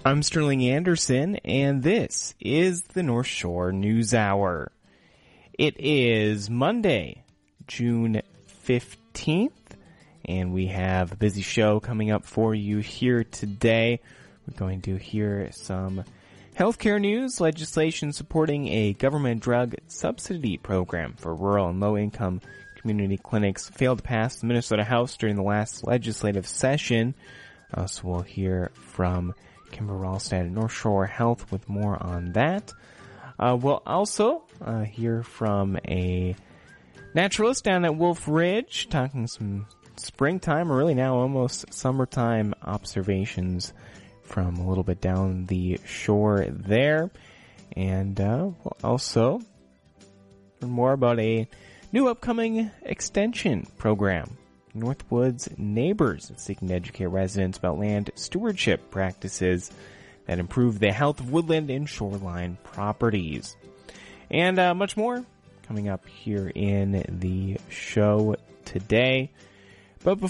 I'm Sterling Anderson, and this is the North Shore News Hour. It is Monday, June 15th, and we have a busy show coming up for you here today. We're going to hear some healthcare news, legislation supporting a government drug subsidy program for rural and low-income community clinics failed to pass the Minnesota House during the last legislative session. So we'll hear from Kimber Ralstad at North Shore Health with more on that. We'll also hear from a naturalist down at Wolf Ridge, talking some springtime, or really now almost summertime observations from a little bit down the shore there. And we'll also learn more about a new upcoming extension program. Northwoods Neighbors is seeking to educate residents about land stewardship practices that improve the health of woodland and shoreline properties. And much more coming up here in the show today. But